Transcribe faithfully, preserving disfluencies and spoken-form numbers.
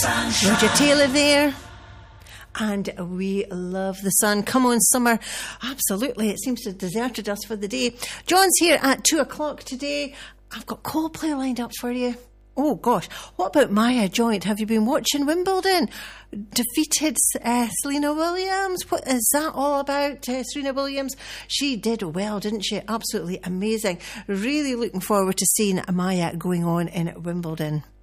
Roger Taylor there. And we love the sun. Come on, summer. Absolutely. It seems to have deserted us for the day. John's here at two o'clock today. I've got Coldplay lined up for you. Oh, gosh. What about Maya Joint? Have you been watching Wimbledon? Defeated uh, Serena Williams. What is that all about, uh, Serena Williams? She did well, didn't she? Absolutely amazing. Really looking forward to seeing Maya going on in Wimbledon.